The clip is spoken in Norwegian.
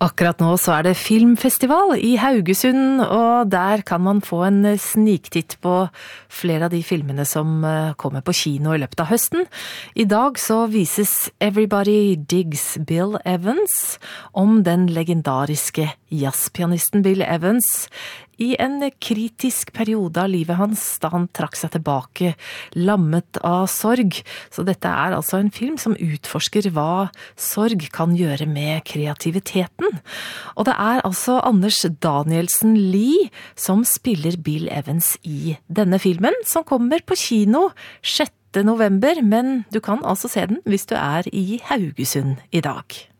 Akkurat nå så det filmfestival i Haugesund, og der kan man få en sniktitt på flere av de filmene som kommer på kino i løpet av høsten. I dag så vises Everybody Digs Bill Evans, om den legendariske jazzpianisten Bill Evans, i en kritisk periode av livet hans, da han trakk seg tilbake, lammet av sorg. Så dette altså en film som utforsker hva sorg kan gjøre med kreativiteten. Og det altså Anders Danielsen Lie som spiller Bill Evans i denne filmen, som kommer på kino 6. november, men du kan altså se den hvis du i Haugesund i dag.